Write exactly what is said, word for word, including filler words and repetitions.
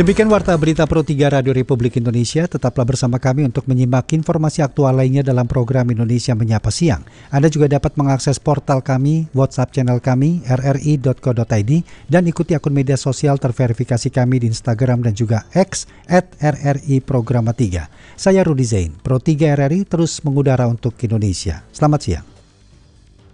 Demikian Warta Berita Pro tiga Radio Republik Indonesia. Tetaplah bersama kami untuk menyimak informasi aktual lainnya dalam program Indonesia Menyapa Siang. Anda juga dapat mengakses portal kami, WhatsApp channel kami, r r i dot co dot i d, dan ikuti akun media sosial terverifikasi kami di Instagram dan juga X at r r i programa tiga. Saya Rudi Zain, Pro tiga R R I terus mengudara untuk Indonesia. Selamat siang.